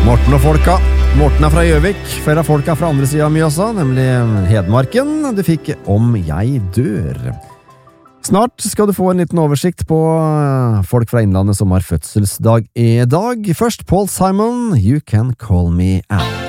Morten og folka. Morten fra Gjøvik, flere av folka fra andre siden av Mjøsa, nemlig Hedmarken. Du fikk Om jeg dør. Snart skal du få en liten oversikt på folk fra Innlandet som har fødselsdag i dag. Først Paul Simon, You Can Call Me Out.